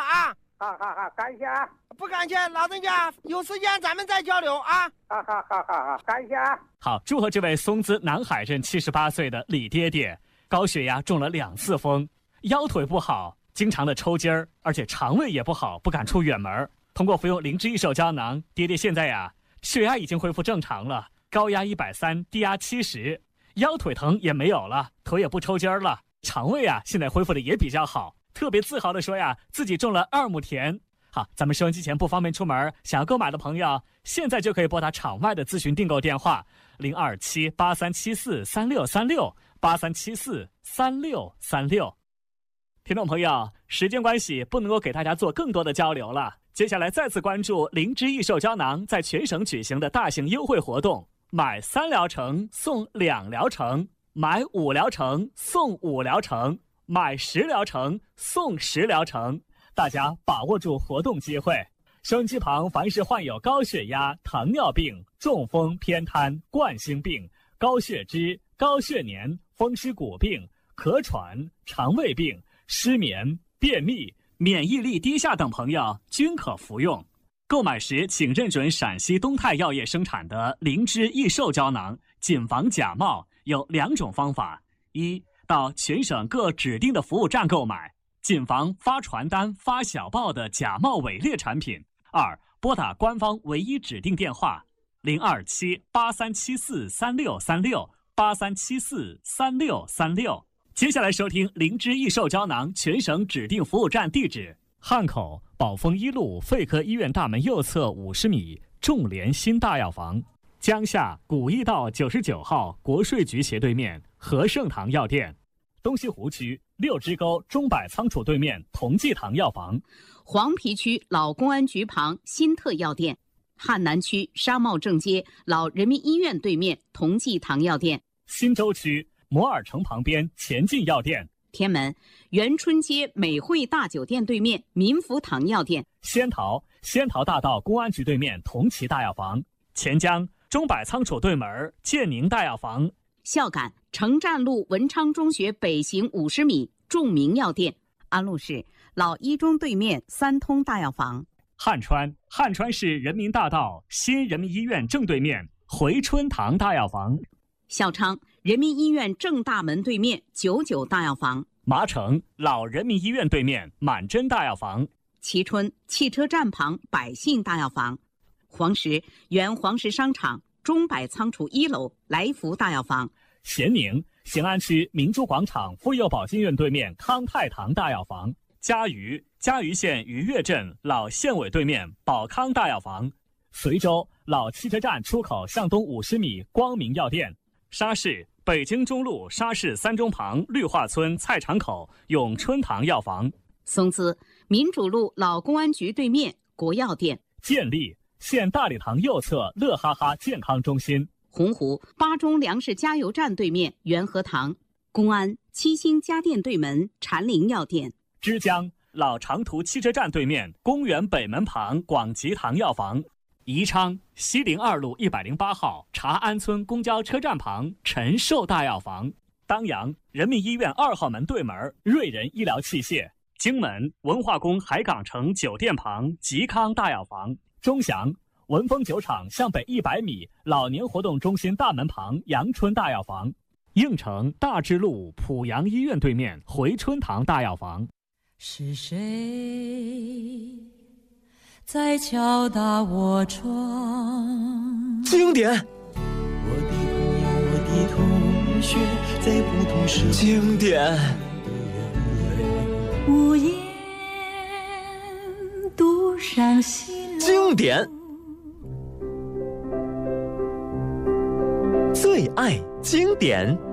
啊。 好，感谢啊。 不感谢，老人家有时间咱们再交流啊。 好，感谢啊。 好，祝贺这位松滋南海镇78岁的李爹爹，高血压中了2次风，腰腿不好，经常的抽筋儿，而且肠胃也不好，不敢出远门。通过服用灵芝益寿胶囊，爹爹现在呀，血压已经恢复正常了，高压130，低压70，腰腿疼也没有了，腿也不抽筋儿了，肠胃啊现在恢复的也比较好，特别自豪的说呀，自己种了2亩田。好，咱们收音机前不方便出门，想要购买的朋友，现在就可以拨打场外的咨询订购电话02783743636，83743636。听众朋友，时间关系，不能够给大家做更多的交流了。接下来再次关注灵芝益寿胶囊在全省举行的大型优惠活动，买3疗程送2疗程，买5疗程送5疗程，买10疗程送10疗程。大家把握住活动机会。收音机旁凡是患有高血压、糖尿病、中风、偏瘫、冠心病、高血脂、高血粘、风湿骨病、咳喘、肠胃病、失眠、便秘、免疫力低下等朋友均可服用。购买时请认准陕西东泰药业生产的灵芝益寿胶囊，谨防假冒。有2种方法：一，到全省各指定的服务站购买，谨防发传单、发小报的假冒伪劣产品；二，拨打官方唯一指定电话02783743636，83743636。接下来收听灵芝益寿胶囊全省指定服务站地址：汉口宝丰1路肺科医院大门右侧50米众联新大药房，江夏古驿道99号国税局斜对面和盛堂药店，东西湖区6支沟钟柏仓储对面同济堂药房， 黄陂区老公安局旁新特药店，汉南区沙茂正街老人民医院对面同济堂药店， 新洲区摩尔城旁边前进药店， 天门元春街美汇大酒店对面民福堂药店， 仙桃大道公安局对面同齐大药房，钱江钟柏仓储对门建宁大药房， 孝感城站路文昌中学北行50米众明药店，安陆市老一中对面三通大药房， 汉川市人民大道新人民医院正对面回春堂大药房， 孝昌人民医院正大门对面99大药房， 麻城老人民医院对面满珍大药房， 蕲春汽车站旁百信大药房，黄石原黄石商场钟柏仓储1楼来福大药房， 咸宁咸安区明珠广场妇幼保健院对面康泰堂大药房，嘉鱼县渔岳镇老县委对面宝康大药房，随州老汽车站出口向东50米光明药店，沙市北京中路沙市3中旁绿化村菜场口永春堂药房， 松滋民主路老公安局对面国药店， 建立县大礼堂右侧乐哈哈健康中心， 洪湖巴中粮食加油站对面元和堂，公安七星家电对门禅林药店， 枝江老长途汽车站对面公园北门旁广吉堂药房，宜昌西陵2路108号茶安村公交车站旁陈寿大药房，当阳人民医院2号门对门瑞仁医疗器械，荆门文化宫海港城酒店旁吉康大药房，钟祥文峰酒厂向北100米老年活动中心大门旁阳春大药房，应城大智路濮阳医院对面回春堂大药房。 是谁在敲打我窗？ 经典。 我的朋友，我的同学，在不同时经典。 无言独上西楼。 经典。最爱经典。